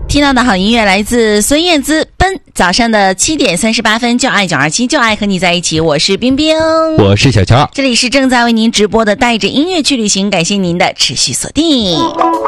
听到的好音乐来自孙燕姿，奔。早上的7点38分，就爱927，就爱和你在一起。我是冰冰， 我是小乔， 这里是正在为您直播的带着音乐去旅行，感谢您的持续锁定。